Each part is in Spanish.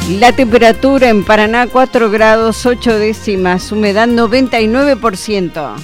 La temperatura en Paraná 4 grados 8 décimas, humedad 99%.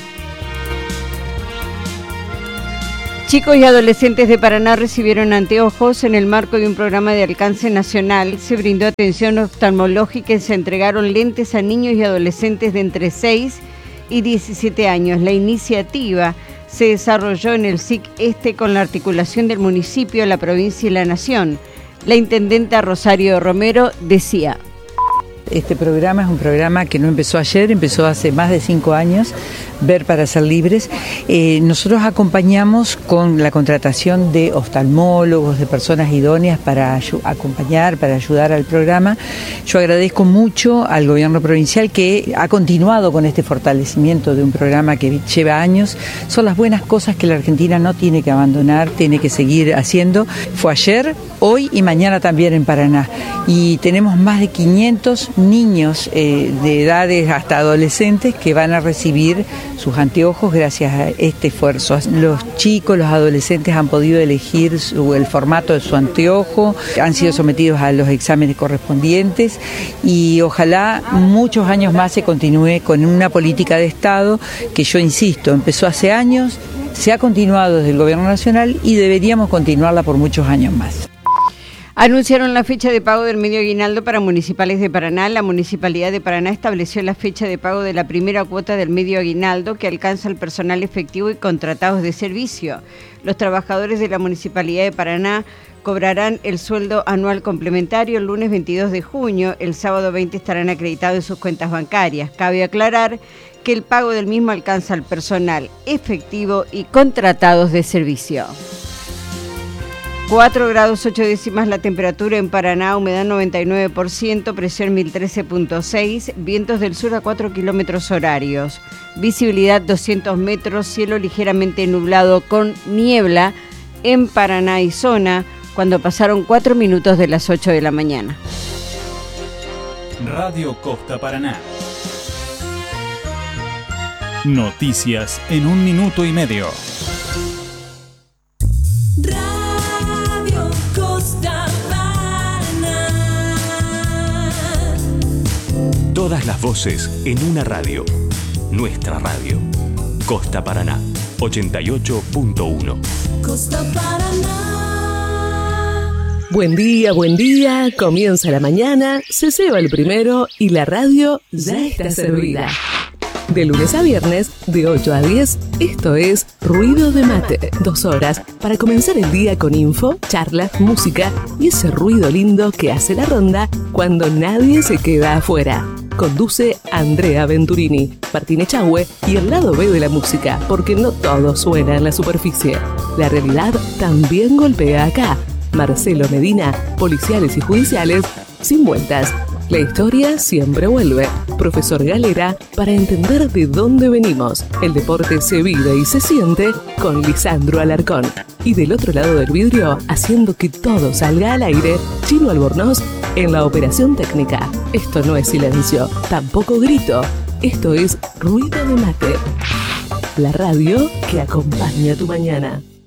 Chicos y adolescentes de Paraná recibieron anteojos en el marco de un programa de alcance nacional. Se brindó atención oftalmológica y se entregaron lentes a niños y adolescentes de entre 6 y 17 años. La iniciativa se desarrolló en el SIC Este con la articulación del municipio, la provincia y la nación. La intendenta Rosario Romero decía: este programa es un programa que no empezó ayer, empezó hace más de 5 años, Ver para Ser Libres. Nosotros acompañamos con la contratación de oftalmólogos, de personas idóneas para acompañar, para ayudar al programa. Yo agradezco mucho al gobierno provincial que ha continuado con este fortalecimiento de un programa que lleva años. Son las buenas cosas que la Argentina no tiene que abandonar, tiene que seguir haciendo. Fue ayer, hoy y mañana también en Paraná. Y tenemos más de 500 niños de edades hasta adolescentes que van a recibir sus anteojos gracias a este esfuerzo. Los chicos, los adolescentes han podido elegir el formato de su anteojo, han sido sometidos a los exámenes correspondientes y ojalá muchos años más se continúe con una política de Estado que, yo insisto, empezó hace años, se ha continuado desde el Gobierno Nacional y deberíamos continuarla por muchos años más. Anunciaron la fecha de pago del medio aguinaldo para municipales de Paraná. La Municipalidad de Paraná estableció la fecha de pago de la primera cuota del medio aguinaldo que alcanza el personal efectivo y contratados de servicio. Los trabajadores de la Municipalidad de Paraná cobrarán el sueldo anual complementario el lunes 22 de junio. El sábado 20 estarán acreditados en sus cuentas bancarias. Cabe aclarar que el pago del mismo alcanza al personal efectivo y contratados de servicio. 4 grados 8 décimas la temperatura en Paraná, humedad 99%, presión 1013.6, vientos del sur a 4 kilómetros horarios, visibilidad 200 metros, cielo ligeramente nublado con niebla en Paraná y zona, cuando pasaron 4 minutos de las 8 de la mañana. Radio Costa Paraná. Noticias en 1 minuto y medio. Todas las voces en una radio. Nuestra radio. Costa Paraná, 88.1. Costa Paraná. Buen día, buen día. Comienza la mañana, se ceba el primero y la radio ya está servida. De lunes a viernes, de 8 a 10, esto es Ruido de Mate. 2 horas para comenzar el día con info, charla, música y ese ruido lindo que hace la ronda cuando nadie se queda afuera. Conduce Andrea Venturini, Martín Echagüe y el lado B de la música, porque no todo suena en la superficie. La realidad también golpea acá. Marcelo Medina, policiales y judiciales, sin vueltas. La historia siempre vuelve. Profesor Galera, para entender de dónde venimos. El deporte se vive y se siente con Lisandro Alarcón. Y del otro lado del vidrio, haciendo que todo salga al aire, Chino Albornoz en la operación técnica. Esto no es silencio, tampoco grito. Esto es Ruido de Mate. La radio que acompaña tu mañana.